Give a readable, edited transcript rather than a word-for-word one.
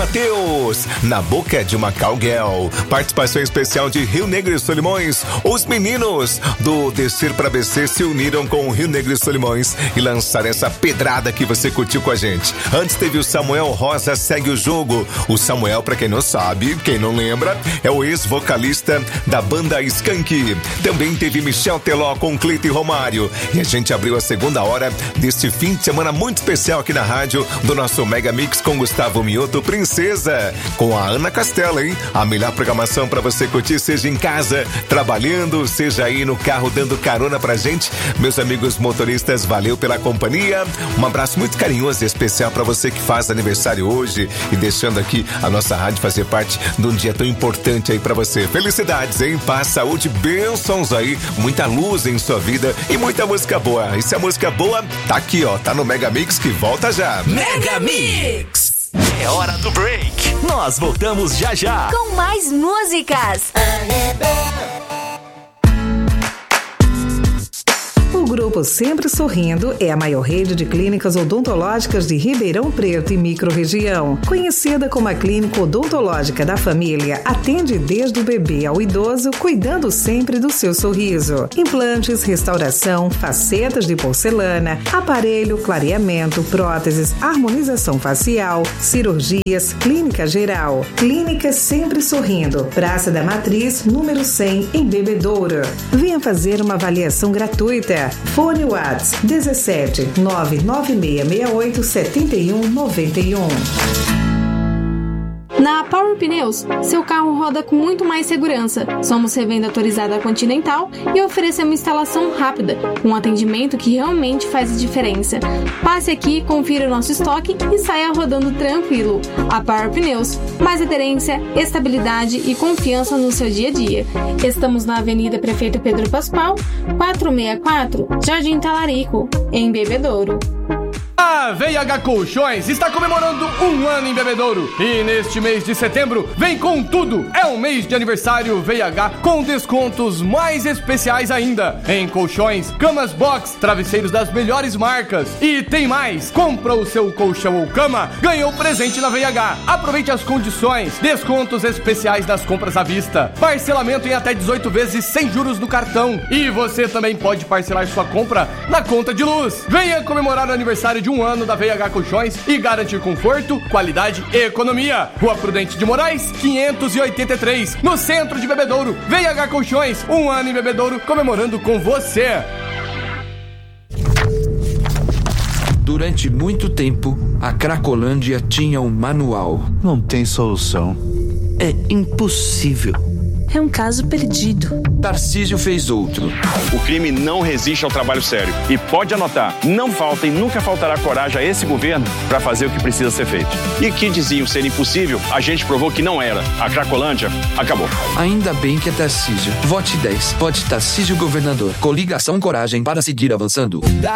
Mateus, Na Boca de uma Cowgirl. Participação especial de Rio Negro e Solimões. Os meninos do Descer pra BC se uniram com o Rio Negro e Solimões e lançaram essa pedrada que você curtiu com a gente. Antes teve o Samuel Rosa, Segue o Jogo. O Samuel, pra quem não sabe, quem não lembra, é o ex-vocalista da banda Skank. Também teve Michel Teló com Cleito e Romário. E a gente abriu a segunda hora deste fim de semana muito especial aqui na rádio do nosso Mega Mix com Gustavo Mioto, Princesa, com a Ana Castela, hein? A melhor programação pra você curtir, seja em casa, trabalhando, seja aí no carro dando carona pra gente. Meus amigos motoristas, valeu pela companhia. Um abraço muito carinhoso e especial pra você que faz aniversário hoje e deixando aqui a nossa rádio fazer parte de um dia tão importante aí pra você. Felicidades, hein? Paz, saúde, bênçãos aí, muita luz em sua vida e muita música boa. E se a música boa, tá aqui, ó, tá no Mega Mix que volta já. Mega Mix! É hora do break. Nós voltamos já já. Com mais músicas. O Grupo Sempre Sorrindo é a maior rede de clínicas odontológicas de Ribeirão Preto e microrregião. Conhecida como a Clínica Odontológica da Família, atende desde o bebê ao idoso, cuidando sempre do seu sorriso. Implantes, restauração, facetas de porcelana, aparelho, clareamento, próteses, harmonização facial, cirurgias, clínica geral. Clínica Sempre Sorrindo, Praça da Matriz, número 100, em Bebedouro. Venha fazer uma avaliação gratuita. Fone WhatsApp 17 99668 7191. Na Power Pneus, seu carro roda com muito mais segurança. Somos revenda autorizada Continental e oferecemos instalação rápida, um atendimento que realmente faz a diferença. Passe aqui, confira o nosso estoque e saia rodando tranquilo. A Power Pneus, mais aderência, estabilidade e confiança no seu dia a dia. Estamos na Avenida Prefeito Pedro Pascoal, 464, Jardim Talarico, em Bebedouro. A VH Colchões está comemorando 1 ano em Bebedouro e neste mês de setembro vem com tudo. É um mês de aniversário VH com descontos mais especiais ainda em colchões, camas box, travesseiros das melhores marcas e tem mais. Compra o seu colchão ou cama, ganhou presente na VH. Aproveite as condições, descontos especiais das compras à vista, parcelamento em até 18 vezes sem juros no cartão e você também pode parcelar sua compra na conta de luz. Venha comemorar o aniversário de 1 ano da VH Colchões e garantir conforto, qualidade e economia. Rua Prudente de Moraes, 583, no centro de Bebedouro. VH Colchões, 1 ano em Bebedouro, comemorando com você. Durante muito tempo, a Cracolândia tinha um manual. Não tem solução. É impossível. É um caso perdido. Tarcísio fez outro. O crime não resiste ao trabalho sério. E pode anotar, não falta e nunca faltará coragem a esse governo para fazer o que precisa ser feito. E que diziam ser impossível, a gente provou que não era. A Cracolândia acabou. Ainda bem que é Tarcísio. Vote 10. Vote Tarcísio governador. Coligação Coragem para seguir avançando.